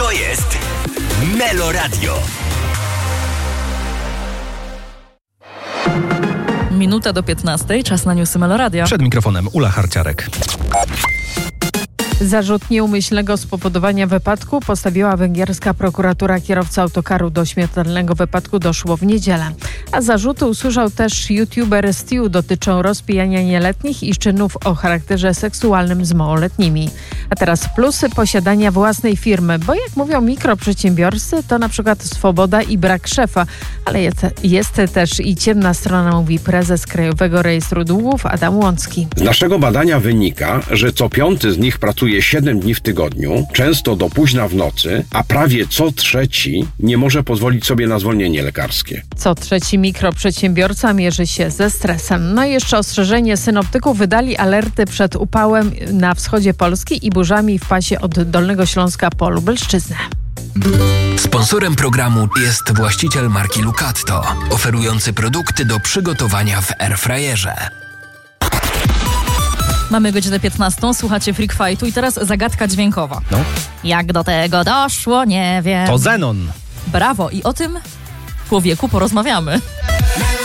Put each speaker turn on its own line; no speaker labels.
To jest Meloradio.
Minuta do 15, czas na newsy Meloradia.
Przed mikrofonem Ula Harciarek.
Zarzut nieumyślnego spowodowania wypadku postawiła węgierska prokuratura. Kierowca autokaru. Do śmiertelnego wypadku doszło w niedzielę. A zarzuty usłyszał też youtuber Stu. Dotyczą rozpijania nieletnich i czynów o charakterze seksualnym z małoletnimi. A teraz plusy posiadania własnej firmy, bo jak mówią mikroprzedsiębiorcy, to na przykład swoboda i brak szefa, ale jest też i ciemna strona, mówi prezes Krajowego Rejestru Długów Adam Łącki.
Z naszego badania wynika, że co piąty z nich pracuje 7 dni w tygodniu, często do późna w nocy, a prawie co trzeci nie może pozwolić sobie na zwolnienie lekarskie.
Co trzeci mikroprzedsiębiorca mierzy się ze stresem. No i jeszcze ostrzeżenie: synoptyków wydali alerty przed upałem na wschodzie Polski i burzami w pasie od Dolnego Śląska po Lubelszczyznę.
Sponsorem programu jest właściciel marki Lucatto, oferujący produkty do przygotowania w airfryerze.
Mamy godzinę 15, słuchacie Freak Fightu i teraz zagadka dźwiękowa.
No.
Jak do tego doszło, nie wiem.
To Zenon.
Brawo, i o tym człowieku porozmawiamy.